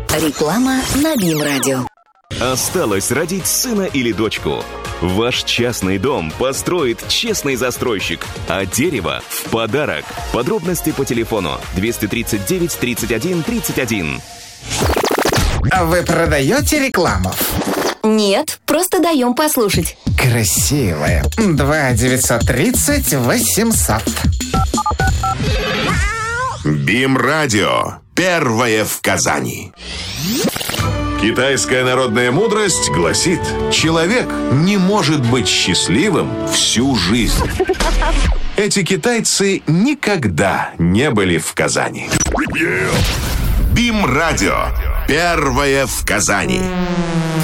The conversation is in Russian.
Реклама на БИМ-радио. Осталось родить сына или дочку. Ваш частный дом построит честный застройщик, а дерево в подарок. Подробности по телефону 239 31 31. А вы продаете рекламу? Нет, просто даем послушать. Красивая. 2 930 800. БИМ-радио. Первое в Казани. Китайская народная мудрость гласит: человек не может быть счастливым всю жизнь. Эти китайцы никогда не были в Казани. БИМ-радио. Первое в Казани.